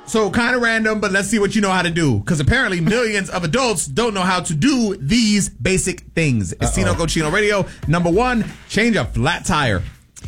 So kind of random, but let's see what you know how to do. Because apparently millions of adults don't know how to do these basic things. It's Tino Cochino Radio. Number 1, change a flat tire.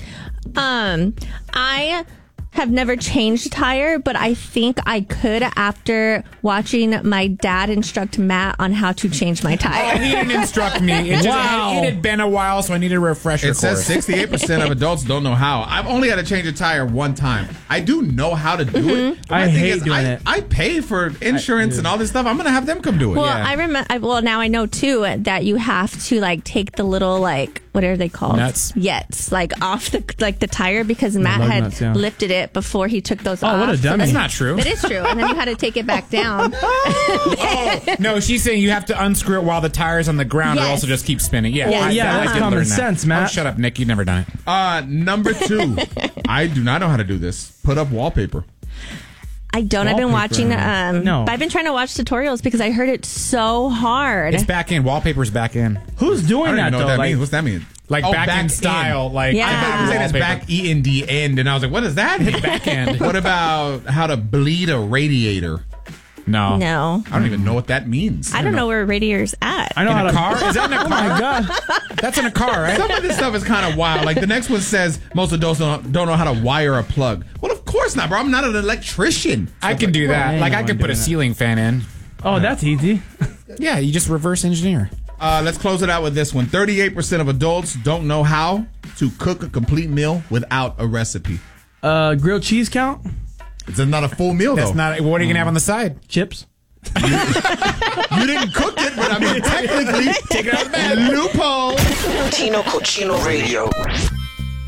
I have never changed a tire, but I think I could after watching my dad instruct Matt on how to change my tire. He didn't instruct me. It had been a while, so I needed a refresher It says 68% of adults don't know how. I've only had to change a tire one time. I do know how to do it. I hate doing it. I pay for insurance and all this stuff. I'm going to have them come do it. Well, I remember. Well, now I know too that you have to take the little what are they called? Nuts. Yes, off the the tire because Matt lug had nuts, yeah. lifted it before he took those off. what a dummy. That's not true. It is true, and then you had to take it back down. No, she's saying you have to unscrew it while the tire's on the ground, or Yes. also just keep spinning. Yeah, Yes. That's did common learn that. sense, Matt. Oh, shut up, Nick. You've never done it. Number 2, I do not know how to do this. Put up wallpaper. I don't. I've been watching. No. I've been trying to watch tutorials because I heard it's so hard. It's back in. Wallpaper's back in. Who's I doing don't that, even know though? what that means. What's that mean? Back in style. Yeah. I thought you were saying it's back E-N-D end, and I was like, what does that mean? Back end. What about how to bleed a radiator? No. No, I don't even know what that means. I don't know where a radiator's at. I know In how a to. car? Is that in a car? Oh my god! That's in a car, right? Some of this stuff is kind of wild. Like the next one says most adults don't know how to wire a plug. Well, of course not, bro. I'm not an electrician. I can do that. man, I you could put a doing that. ceiling fan in. Oh, that's easy. Yeah, you just reverse engineer. Let's close it out with this one. 38% of adults don't know how to cook a complete meal without a recipe. Grilled cheese count? It's not a full meal, That's though. not. What are you gonna have on the side? Chips? You didn't cook it, but I mean, technically, take it out of the bag. Loophole. Tino Cochino Radio.